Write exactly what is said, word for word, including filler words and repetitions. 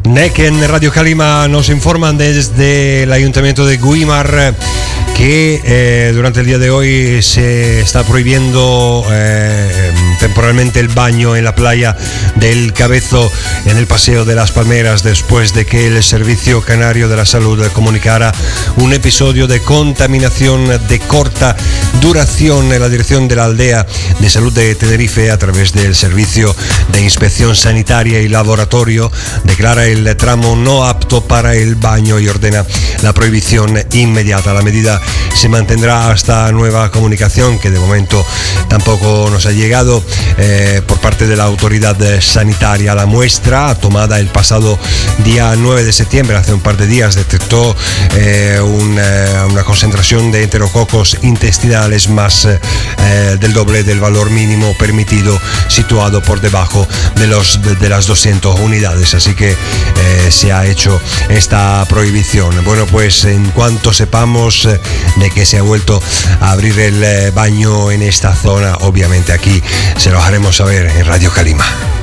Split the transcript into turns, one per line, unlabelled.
N E C en Radio Calima nos informan desde el Ayuntamiento de Güímar que eh, durante el día de hoy se está prohibiendo eh, temporalmente el baño en la playa del Cabezo en el Paseo de las Palmeras, después de que el Servicio Canario de la Salud comunicara un episodio de contaminación de corta duración. En la dirección de la Aldea de Salud de Tenerife, a través del Servicio de Inspección Sanitaria y Laboratorio, declara el tramo no apto para el baño y ordena la prohibición inmediata. La medida se mantendrá hasta nueva comunicación, que de momento tampoco nos ha llegado eh, por parte de la autoridad sanitaria. La muestra tomada el pasado día nueve de septiembre, hace un par de días, detectó eh, una, una concentración de enterococos intestinales más eh, del doble del valor mínimo permitido, situado por debajo de, los, de, de las doscientas unidades. Así que eh, se ha hecho esta prohibición. Bueno, pues en cuanto sepamos eh, de que se ha vuelto a abrir el eh, baño en esta zona, obviamente aquí se lo haremos saber en Radio Calima.